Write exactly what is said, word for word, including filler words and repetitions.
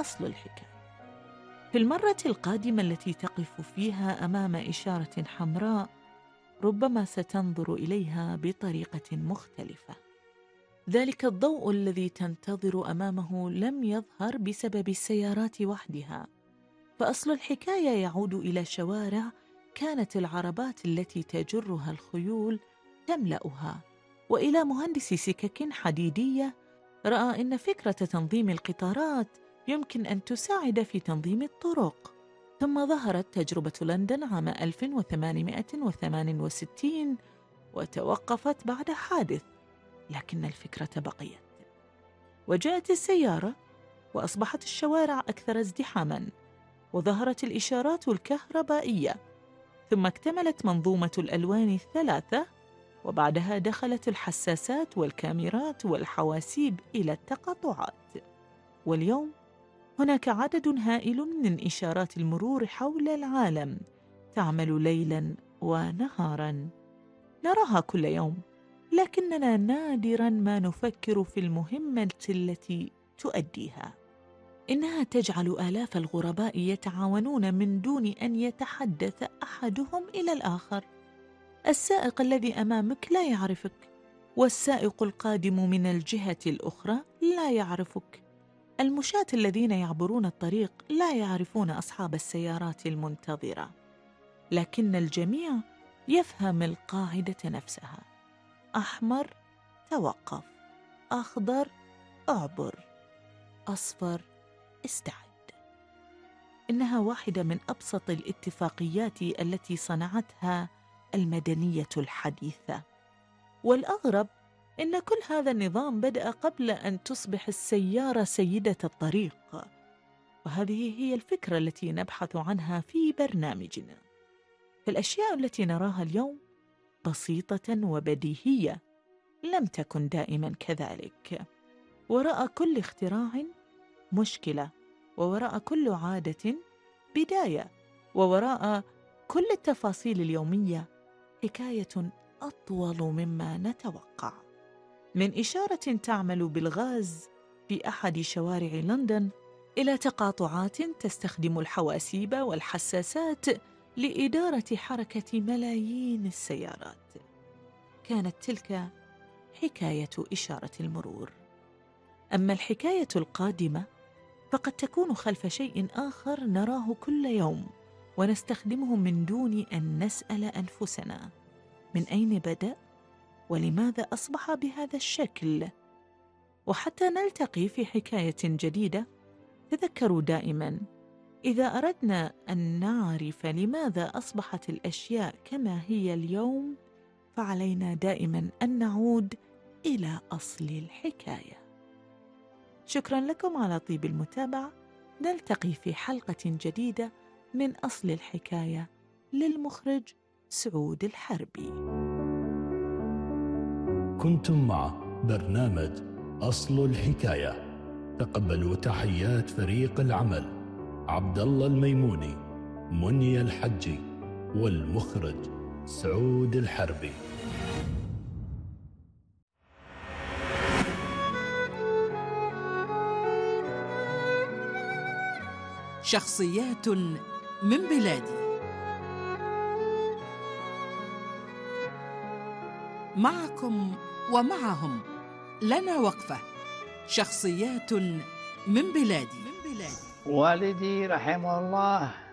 أصل الحكاية. في المرة القادمة التي تقف فيها أمام إشارة حمراء، ربما ستنظر إليها بطريقة مختلفة. ذلك الضوء الذي تنتظر أمامه لم يظهر بسبب السيارات وحدها، فأصل الحكاية يعود إلى شوارع كانت العربات التي تجرها الخيول تملأها، وإلى مهندس سكك حديدية رأى أن فكرة تنظيم القطارات يمكن أن تساعد في تنظيم الطرق. ثم ظهرت تجربة لندن عام ألف وثمانمائة وثمانية وستين وتوقفت بعد حادث، لكن الفكرة بقيت. وجاءت السيارة وأصبحت الشوارع أكثر ازدحاماً، وظهرت الإشارات الكهربائية، ثم اكتملت منظومة الألوان الثلاثة، وبعدها دخلت الحساسات والكاميرات والحواسيب إلى التقاطعات. واليوم هناك عدد هائل من إشارات المرور حول العالم تعمل ليلاً ونهاراً، نراها كل يوم، لكننا نادراً ما نفكر في المهمة التي تؤديها. إنها تجعل آلاف الغرباء يتعاونون من دون أن يتحدث أحدهم إلى الآخر. السائق الذي أمامك لا يعرفك، والسائق القادم من الجهة الأخرى لا يعرفك. المشاة الذين يعبرون الطريق لا يعرفون أصحاب السيارات المنتظرة، لكن الجميع يفهم القاعدة نفسها: أحمر توقف، أخضر أعبر، أصفر استعد. إنها واحدة من أبسط الاتفاقيات التي صنعتها المدنية الحديثة. والأغرب إن كل هذا النظام بدأ قبل أن تصبح السيارة سيدة الطريق، وهذه هي الفكرة التي نبحث عنها في برنامجنا. فالأشياء التي نراها اليوم بسيطة وبديهية لم تكن دائما كذلك. وراء كل اختراع مشكلة، ووراء كل عادة بداية، ووراء كل التفاصيل اليومية حكاية أطول مما نتوقع. من إشارة تعمل بالغاز في أحد شوارع لندن إلى تقاطعات تستخدم الحواسيب والحساسات لإدارة حركة ملايين السيارات، كانت تلك حكاية إشارة المرور. أما الحكاية القادمة فقد تكون خلف شيء آخر نراه كل يوم ونستخدمه من دون أن نسأل أنفسنا: من أين بدأ؟ ولماذا أصبح بهذا الشكل؟ وحتى نلتقي في حكاية جديدة، تذكروا دائما: إذا أردنا أن نعرف لماذا أصبحت الأشياء كما هي اليوم، فعلينا دائما أن نعود إلى أصل الحكاية. شكرا لكم على طيب المتابعة. نلتقي في حلقة جديدة من أصل الحكاية، للمخرج سعود الحربي. كنتم مع برنامج أصل الحكاية. تقبلوا تحيات فريق العمل: عبد الله الميموني، منيا الحجي، والمخرج سعود الحربي. شخصيات من بلادي، معكم ومعهم لنا وقفة. شخصيات من بلادي. والدي رحمه الله